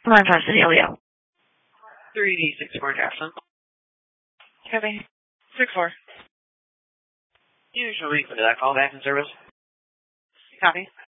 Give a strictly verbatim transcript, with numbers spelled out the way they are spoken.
nine five City, Leo. three D six four Jackson. Copy. six four. Usually, for that call back in service. Copy.